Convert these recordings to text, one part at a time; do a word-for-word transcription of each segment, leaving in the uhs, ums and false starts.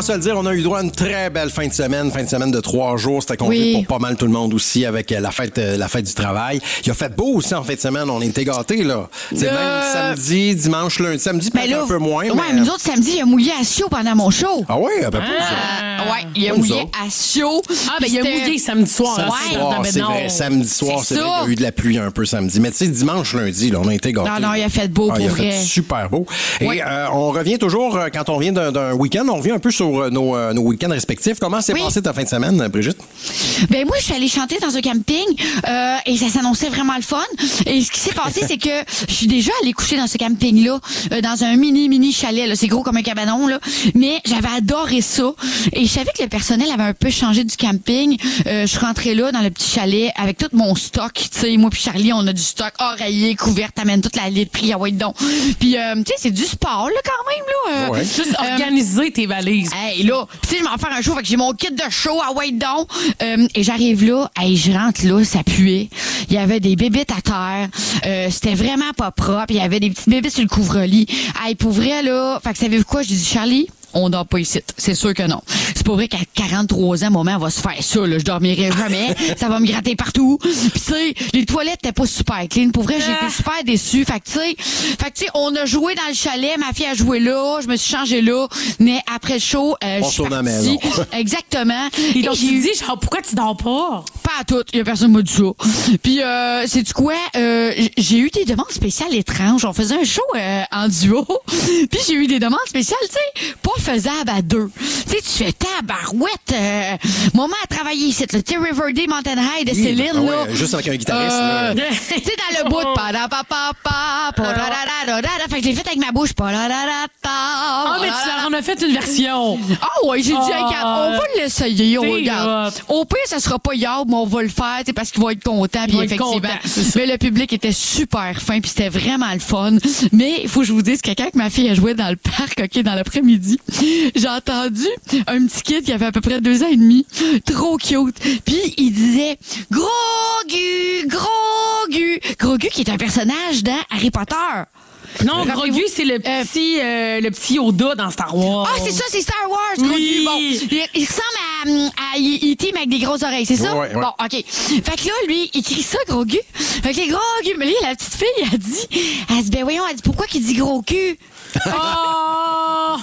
va se le dire, on a eu droit à une très belle fin de semaine, fin de semaine de trois jours. C'était congé Oui. pour pas mal tout le monde aussi avec la fête, la fête du travail. Il a fait beau aussi en fin de semaine. On était gâtés, là. C'est Euh... même samedi, dimanche, lundi. Samedi, peut-être là, un peu moins. Ouais, mais mais nous autres, samedi, il a mouillé à chaud pendant mon show. Ah oui, à peu près. Ah, ouais, il a Comme mouillé ça. à chaud. Ah, ben il a mouillé samedi soir. Samedi Ouais. soir, c'est vrai. Samedi soir, c'est, C'est vrai ça. qu'il y a eu de la pluie un peu samedi. Mais tu sais, dimanche, lundi, là, on a été gâtés. Non, non, il a fait beau Ah, pour il a vrai. fait super beau. Oui. Et euh, on revient toujours, euh, quand on vient d'un, d'un week-end, on revient un peu sur euh, nos, euh, nos week-ends respectifs. Comment s'est Oui. passé ta fin de semaine, Brigitte? Ben moi, je suis allée chanter dans un camping euh, et ça s'annonçait vraiment le fun. Et ce qui s'est passé, c'est que je suis déjà allée coucher dans ce camping-là, euh, dans un mini, mini chalet. Là. C'est gros comme un cabanon, là. Mais j'avais adoré ça. Et je savais que le personnel avait un peu changé du camping. Euh, je suis rentrée là, dans le petit chalet, avec tout mon stock. Tu sais, moi puis Charlie, on a du stock oreiller, couverte, t'amènes toute la lit de prix à White-Don. Puis, euh, tu sais, c'est du sport, là, quand même, là. Euh, Ouais. Juste organiser tes valises. Hey, là, tu sais, je m'en vais faire un show, fait que j'ai mon kit de show à White-Don. Euh, et j'arrive là, hey, je rentre là, ça puait. Il y avait des bébites à terre. Euh, c'était vraiment pas propre. Il y avait des petites bébites sur le couvre-lit. Hey, pour vrai, là, fait que savez-vous quoi? J'ai dit, Charlie, on dort pas ici. C'est sûr que non. C'est pas vrai qu'à quarante-trois ans, maman va se faire ça, là. Je dormirai jamais. Ça va me gratter partout. Puis tu sais, les toilettes étaient pas super clean. Pour vrai, j'ai été super déçue. Fait que tu sais, fait que tu sais, on a joué dans le chalet. Ma fille a joué là. Je me suis changée là. Mais après le show, euh, On je suis retourne à la partie. maison. Exactement. Et Et donc, j'ai tu eu- dis, genre, pourquoi tu dors pas? pas à tout. Il y a personne qui m'a dit ça. Puis, euh, c'est du quoi? Euh, j'ai eu des demandes spéciales étranges. On faisait un show euh, en duo. Puis, j'ai eu des demandes spéciales, tu sais, pas faisables à deux. Tu sais, tu fais tabarouette. Euh, maman a travaillé ici, là. Tu sais, Riverdale, Mountain High de Oui, Céline, ah ouais, là. juste avec un guitariste. Euh, là. tu sais, dans le bout de pa-da-pa-pa-pa, pa-da-da-da-da-da. Fait que je l'ai fait avec ma bouche. Pa-da-da-da-da. Ah, mais tu leur en as fait une version. Ah ouais, j'ai dit, Ah, regarde, on va l'essayer, on t'es regarde. hot. Au pire, ça sera pas hier, mais on va le faire, tu sais, parce qu'il va être content, puis va être effectivement. content, c'est ça. Mais le public était super fin, puis c'était vraiment le fun. Mais il faut que je vous dise que quand ma fille a joué dans le parc, ok, dans l'après-midi, j'ai entendu un petit kid qui avait à peu près deux ans et demi, trop cute. Puis il disait Gros Gu, Gros Gu, Gros Gu qui est un personnage dans Harry Potter. Non, Rappelez-vous- Grogu, c'est le petit, euh, le petit Yoda dans Star Wars. Ah, c'est ça, c'est Star Wars, Gros Oui. Gu. Bon, il, il ressemble à, à E T mais avec des grosses oreilles, c'est ça? Ouais, ouais. Bon, OK. Fait que là, lui, il crie ça, Gros Gu. Fait que les Gros Gu, mais là, la petite fille, elle dit, elle dit, ben voyons, elle dit, pourquoi qu'il dit gros cul? Oh!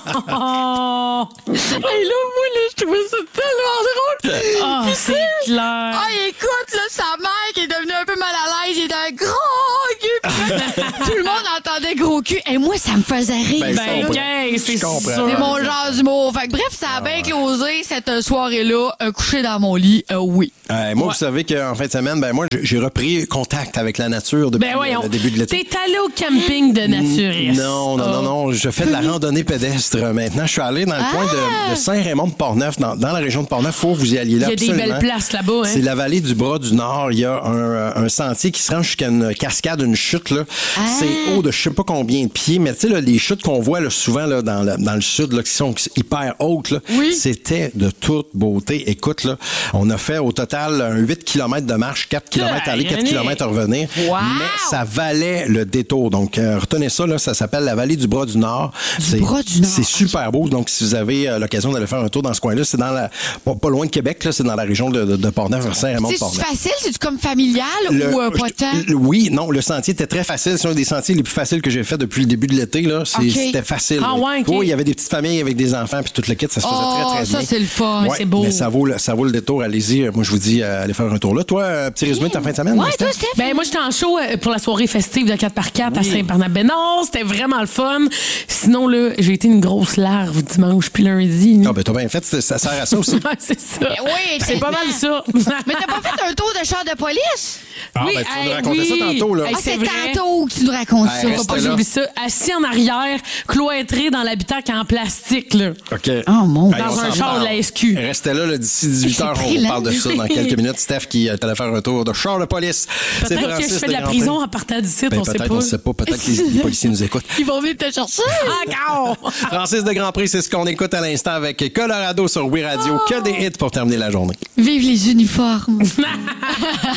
Oh! Et là, moi, là, je trouvais ça tellement drôle. Ah, Puis, c'est tu sais, clair. Ah, écoute, là, sa mère qui est devenue un peu mal à l'aise, il était un gros cul. Puis là, tout le monde entendait gros cul. Et moi, ça me faisait rire. Ben, ça, je là. comprends. Ben, c'est Je comprends. sûr. C'est mon genre d'humour. Fait que bref, ça a bien closé cette soirée-là. Un coucher dans mon lit, euh, oui. Euh, moi, vous savez qu'en fin de semaine, ben moi, j'ai- j'ai repris contact avec la nature depuis Ben voyons. le début de l'été. T'es allé au camping de naturiste. Non, non, non, non. Je fais de la randonnée pédestre maintenant. Je suis allé dans le Ah! coin de, de Saint-Raymond-de-Portneuf, dans, dans la région de Portneuf. Faut que vous y alliez là. Il y a des absolument. belles places là-bas, hein. C'est la vallée du Bras du Nord. Il y a un, un sentier qui se rend jusqu'à une cascade, une chute. Là. Ah! C'est haut de je sais pas combien de pieds. Mais tu sais, là, les chutes qu'on voit là, souvent là, dans, le, dans le sud, là, qui sont hyper hautes, là, Oui. c'était de toute beauté. Écoute, là, on a fait au total un huit kilomètres de marche, quatre kilomètres aller, quatre René. kilomètres revenir. Wow! Mais ça valait le détour. Donc, euh, retenez ça, là, ça s'appelle la vallée du Bras du Nord. C'est, Bras du Nord. c'est super beau. Donc, si vous avez euh, l'occasion d'aller faire un tour dans ce coin-là, c'est dans la, pas, pas loin de Québec, là, c'est dans la région de, de, de Portneuf, vers C'est Saint-Raymond-de-Portneuf. facile? C'est comme familial Le- ou euh, pas tant? le- oui, non, le sentier était très facile. C'est un des sentiers les plus faciles que j'ai fait depuis le début de l'été. Là. C'est- Ok. C'était facile. Ah ouais, ok. Oui, il y avait des petites familles avec des enfants puis tout le kit. Ça se faisait Oh, très, très ça, bien. c'est le fun. Ouais, c'est beau. Mais ça vaut, le, ça vaut le détour. Allez-y. Moi, je vous dis, euh, allez faire un tour là. Toi, euh, petit résumé de ta fin de semaine? Ouais, Steph? toi, Steph? Ben moi j'étais en show euh, pour la soirée festive de quatre par quatre à Saint-Barnabé-Nord, c'était vraiment le fun. Sinon là, j'ai été une grosse larve dimanche puis lundi. Ah, ben, t'as bien fait. Ça ça sert à ça aussi. Ouais, c'est ça. Oui, C'est pas mal ça. Mais t'as pas fait un tour de char de police? Ah, Oui, ben, tu hey, nous racontais oui. ça tantôt, là. Hey, Ah, c'est c'est vrai. tantôt que tu nous racontes Hey, ça. reste Faut pas que là. j'oublie ça. Assis en arrière, cloîtré dans l'habitacle en plastique, là. OK. Oh, mon Hey, Dans on un s'en char parle. de la S Q. Restez là, là, d'ici dix-huit heures, C'est on pris, vous là. parle de ça dans quelques minutes. Steph qui est allé faire un tour de char de police. C'est Peut-être que je Francis fais de la Grandpré. prison en partant du site, Ben, on sait peut-être, pas. on sait pas. Peut-être que les, les policiers nous écoutent. Ils vont venir te chercher. Encore! Francis de Grandpré, c'est ce qu'on écoute à l'instant avec Colorado sur Oui Radio. Que des hits pour terminer la journée. Vive les uniformes.